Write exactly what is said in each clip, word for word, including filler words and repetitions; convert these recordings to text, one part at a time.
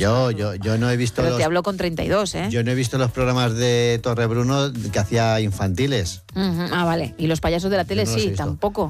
Yo, yo, yo no he visto Pero los, te hablo con treinta y dos, ¿eh? yo no he visto los programas de Torrebruno que hacía infantiles. Uh-huh. Ah, vale. ¿Y los payasos de la tele? Yo no los he Sí, visto. tampoco.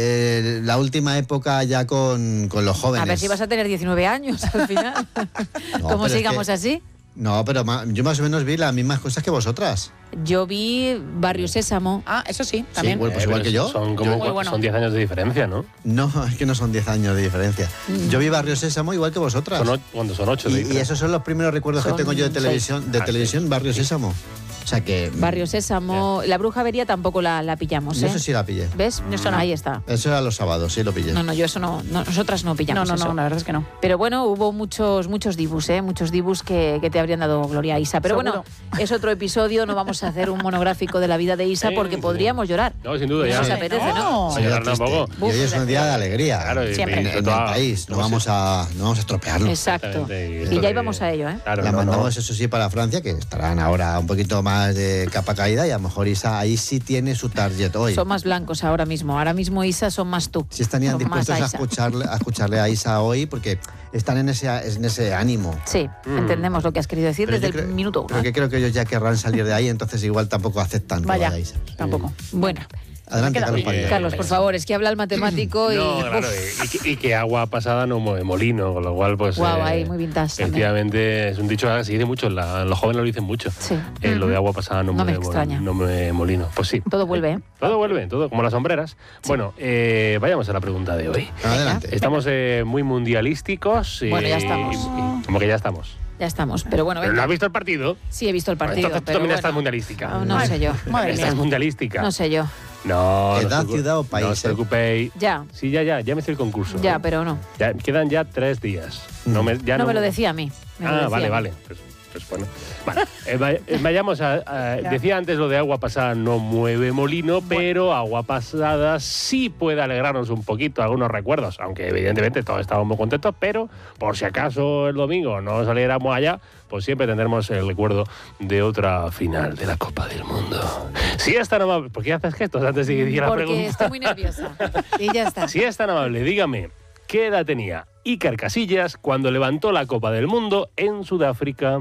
Eh, la última época ya con, con los jóvenes. A ver si vas a tener diecinueve años al final. No, ¿Cómo pero es sigamos que- así? No, pero ma- yo más o menos vi las mismas cosas que vosotras. Yo vi Barrio Sésamo. Ah, eso sí, también. Sí, bueno, pues Eh, igual pero que yo. Son como Muy bueno. son diez años de diferencia, ¿no? No, es que no son diez años de diferencia. Yo vi Barrio Sésamo igual que vosotras. Son o- cuando son ocho. de Y, y diferencia. esos son los primeros recuerdos Son que tengo yo de seis. televisión, de Ah, televisión Barrio Sésamo. O sea que... Barrio Sésamo. La Bruja Avería tampoco la, la pillamos, Yo ¿eh? eso sí la pillé. ¿Ves? Eso no. Ahí está. Eso era los sábados, sí lo pillé. No, no, yo eso no, no- nosotras no No, pillamos no, eso. no, la verdad es que no. Pero bueno, hubo muchos muchos dibus, ¿eh? Muchos dibus que, que te habrían dado gloria a Isa. Pero Seguro. bueno, es otro episodio, no vamos a hacer un monográfico de la vida de Isa Sí, porque sí. podríamos llorar. No, sin duda, ya. No se Sí. apetece, ¿no? Sí, llorar triste. tampoco. Y hoy es un día de alegría. Claro, y- Siempre. En, y en el toda- país. No no vamos sé. a, no vamos a estropearlo. Exacto. Exactamente, y Y esto ya de- íbamos a ello, ¿eh? Claro, La no, no. mandamos, eso sí, para Francia, que estarán ahora un poquito más de capa caída y a lo mejor Isa ahí sí tiene su target hoy. Son más blancos ahora mismo. Ahora mismo Isa son más tú. Si estarían Son más dispuestos a Isa. escucharle, a escucharle a Isa hoy porque están en ese, en ese ánimo. Sí, Mm. entendemos lo que has querido decir Pero desde yo el creo- minuto uno. Porque creo que ellos ya querrán salir de ahí, entonces igual tampoco aceptan que Vaya, vaya Isa. tampoco. Bueno, Adelante, Me queda Carlos bien. Padilla. Carlos, por favor, es que habla el matemático y... No, claro, uf, y, y que, y que agua pasada no mueve molino, con lo cual, pues. Guau, eh, ahí, muy vintage también. Efectivamente, es un dicho que se dice mucho, la- los jóvenes lo dicen mucho. Sí. Eh, Lo de agua pasada no, No me mueve mol- extraña. no mueve molino. Pues sí. Todo vuelve, ¿eh? Todo vuelve, todo, como las sombreras. Bueno, eh, vayamos a la pregunta de hoy. Adelante. Estamos eh, muy mundialísticos. y- Bueno, ya estamos. y- como que ya estamos. Ya estamos. Pero bueno, ¿Pero no venga. has visto el partido? Sí, he visto el partido. Entonces tú pero también bueno. estás mundialística. Ah, no sé yo. Madre Estás mía. mundialística. No sé yo. No, no Edad, os preocu- ciudad o país, No os eh. preocupéis. Ya, Sí, ya, ya, ya me hice el concurso. ya, pero no. Ya, quedan ya tres días. No me, ya No me lo decía a mí. me lo Ah, decía vale, a mí. vale. Pues, pues bueno. Vale. Eh, vay- eh, vayamos a, a- Ya. Decía antes lo de agua pasada no mueve molino, pero agua pasada sí puede alegrarnos un poquito algunos recuerdos, aunque evidentemente todos estábamos muy contentos, pero por si acaso el domingo no saliéramos allá, pues siempre tendremos el recuerdo de otra final de la Copa del Mundo. Si es tan amable, ¿por qué haces gestos antes de que diga la Porque pregunta? estoy muy nerviosa. Y ya está. Si es tan amable, dígame, ¿qué edad tenía Iker Casillas cuando levantó la Copa del Mundo en Sudáfrica?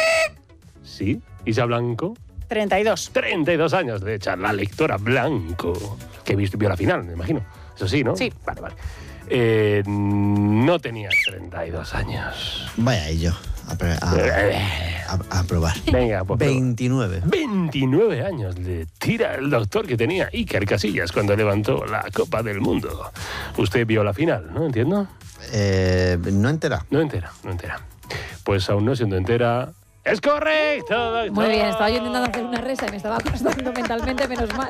¿Sí? ¿Isa Blanco? treinta y dos. treinta y dos años de charla lectora Blanco. Que viste- vio la final, me imagino. Eso sí, ¿no? Sí. Vale, vale. Eh, no tenía treinta y dos años. Vaya ello. A, pre- a- a- a probar. Venga, pues. veintinueve. veintinueve años le tira el doctor que tenía Iker Casillas cuando levantó la Copa del Mundo. Usted vio la final, ¿no? ¿Entiendo? Eh, no entera. No entera, no entera. Pues aún no siendo entera... ¡Es correcto, doctor! Muy bien, estaba yo intentando hacer una resa y me estaba costando mentalmente, menos mal.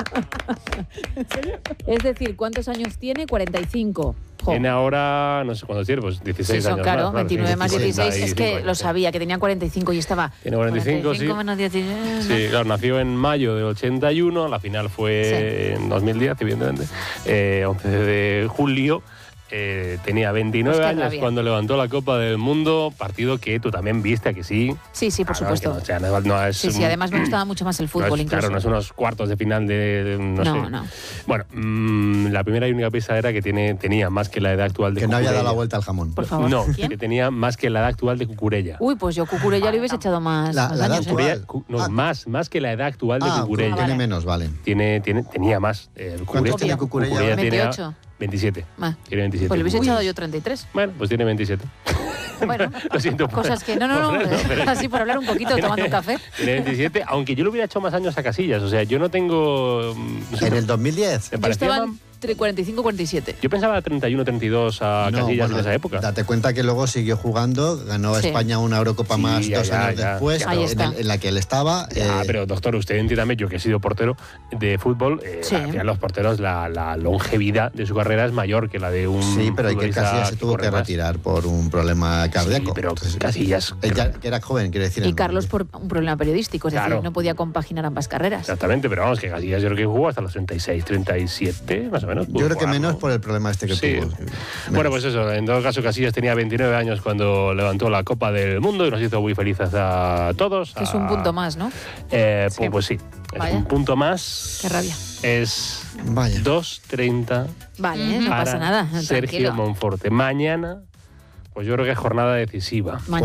Es decir, ¿cuántos años tiene? cuarenta y cinco. Jo. Tiene ahora, no sé cuántos tiene, pues Sí, dieciséis son, años claro, más. veintinueve más dieciséis. Es cuarenta y que cinco lo años, sabía, que tenía cuarenta y cinco y estaba... Tiene cuarenta y cinco, sí. menos dieciséis. Sí, claro, nació en mayo del ochenta y uno, la final fue en dos mil diez, evidentemente, eh, once de julio. Eh, tenía veintinueve Pues qué años rabia. cuando levantó la Copa del Mundo, partido que tú también viste, ¿a que sí? Sí, sí, por Ah, no, supuesto. que no, o sea, no, no es Sí, sí, un- además me gustaba mucho más el no fútbol es- incluso. Claro, no es unos cuartos de final de, de- no, No, sé. no. Bueno, mm, la primera y única pista era que tiene, tenía más que la edad actual de Que no había dado la Cucurella. vuelta al jamón. Por favor. No, ¿Quién? que tenía más que la edad actual de Cucurella. Uy, pues yo Cucurella le hubiese echado más, La- más la edad años. ¿eh? actual. Cucurella- cu- no, Ah. más, más que la edad actual de Ah, Cucurella. tiene vale. menos, vale. Tiene, tiene, tenía más. Eh, ¿Cuántos Cucurella- tiene Cucurella? Cucurella tenía veintiocho. veintisiete. Ah, Tiene veintisiete. pues le hubiese Uy. echado yo treinta y tres. Bueno, pues tiene veintisiete. Bueno, Lo siento. por- cosas que... No, no, no, por eso, pero- así por hablar un poquito, tomando un café. Tiene veintisiete, aunque yo le hubiera echado más años a Casillas. O sea, yo no tengo... mm, no sé, En el dos mil diez. me Yo parecía estaba más- entre cuarenta y cinco y cuarenta y siete. Yo pensaba treinta y uno, treinta y dos a No, Casillas bueno, en esa época. Date cuenta que luego siguió jugando, ganó Sí. España una Eurocopa Sí, más ya, dos ya, años ya. después, Ahí en, está. el- en la que él estaba. Ya, eh, pero doctor, usted entiéndame, yo que he sido portero de fútbol, eh, Sí. al final los porteros, la, la longevidad de su carrera es mayor que la de un sí, pero Iker futbolista Casillas se tuvo corre que más. retirar por un problema cardíaco. Sí, pero Entonces, Casillas... él ya- que era joven, quiere decir. Y en- Carlos por un problema periodístico, es Claro. decir, no podía compaginar ambas carreras. Exactamente, pero vamos, que Casillas yo creo que jugó hasta los treinta y seis, treinta y siete, más o menos. Yo creo que menos por el problema este que Sí. tuvo. Bueno, pues eso, en todo caso Casillas tenía veintinueve años cuando levantó la Copa del Mundo y nos hizo muy felices a todos. Que es un a- punto más, ¿no? Eh, Sí. pues, pues sí, es Vaya. un punto más. Qué rabia. Es Vaya. dos treinta Vale, no para pasa nada. Sergio Tranquilo. Monforte. Mañana, pues yo creo que es jornada decisiva. Mañana